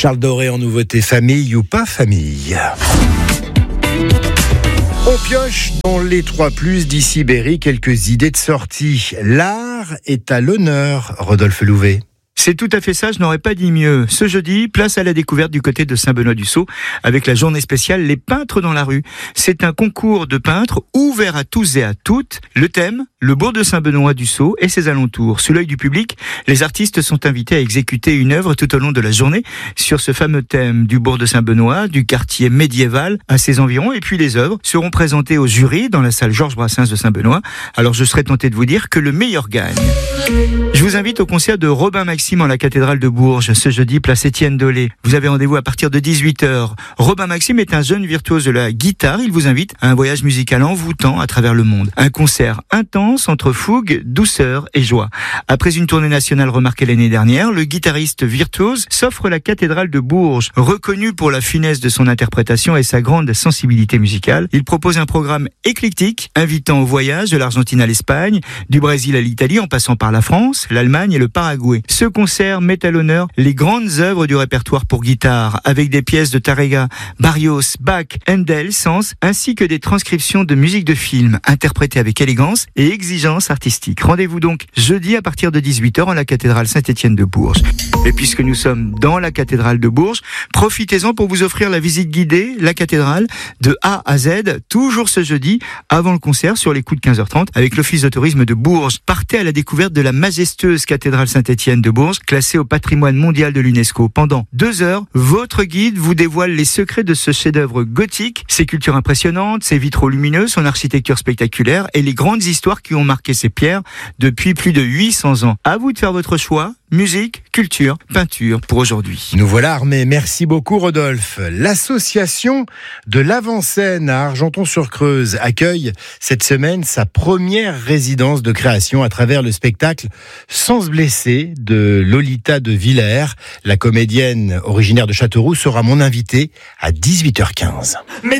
Charles Doré en nouveauté, famille ou pas famille. On pioche dans les 3+, d'ici Berry, quelques idées de sortie. L'art est à l'honneur, Rodolphe Louvet. C'est tout à fait ça, je n'aurais pas dit mieux. Ce jeudi, place à la découverte du côté de Saint-Benoît-du-Sault avec la journée spéciale Les Peintres dans la rue. C'est un concours de peintres ouvert à tous et à toutes. Le thème, le bourg de Saint-Benoît-du-Sault et ses alentours. Sous l'œil du public, les artistes sont invités à exécuter une œuvre tout au long de la journée sur ce fameux thème du bourg de Saint-Benoît, du quartier médiéval à ses environs. Et puis les œuvres seront présentées au jury dans la salle Georges Brassens de Saint-Benoît. Alors je serais tenté de vous dire que le meilleur gagne. Je vous invite au concert de Robin Maxime en la cathédrale de Bourges, ce jeudi, place Étienne Dolé. Vous avez rendez-vous à partir de 18h. Robin Maxime est un jeune virtuose de la guitare. Il vous invite à un voyage musical envoûtant à travers le monde. Un concert intense entre fougue, douceur et joie. Après une tournée nationale remarquée l'année dernière, le guitariste virtuose s'offre la cathédrale de Bourges. Reconnu pour la finesse de son interprétation et sa grande sensibilité musicale, il propose un programme éclectique, invitant au voyage de l'Argentine à l'Espagne, du Brésil à l'Italie, en passant par la France, l'Allemagne et le Paraguay. Ce concert met à l'honneur les grandes œuvres du répertoire pour guitare, avec des pièces de Tárrega, Barrios, Bach, Handel, Sens, ainsi que des transcriptions de musique de film, interprétées avec élégance et exigence artistique. Rendez-vous donc jeudi à partir de 18h en la cathédrale Saint-Étienne de Bourges. Et puisque nous sommes dans la cathédrale de Bourges, profitez-en pour vous offrir la visite guidée, la cathédrale, de A à Z, toujours ce jeudi, avant le concert, sur les coups de 15h30, avec l'Office de tourisme de Bourges. Partez à la découverte de la majestueuse cathédrale Saint-Étienne de Bourges, classée au patrimoine mondial de l'UNESCO. Pendant 2 heures, votre guide vous dévoile les secrets de ce chef-d'œuvre gothique, ses cultures impressionnantes, ses vitraux lumineux, son architecture spectaculaire et les grandes histoires qui ont marqué ces pierres depuis plus de 800 ans. À vous de faire votre choix. Musique, culture, peinture pour aujourd'hui. Nous voilà armés. Merci beaucoup, Rodolphe. L'association de l'Avant-Scène à Argenton-sur-Creuse accueille cette semaine sa première résidence de création à travers le spectacle Sans se blesser de Lolita de Villers. La comédienne originaire de Châteauroux sera mon invitée à 18h15.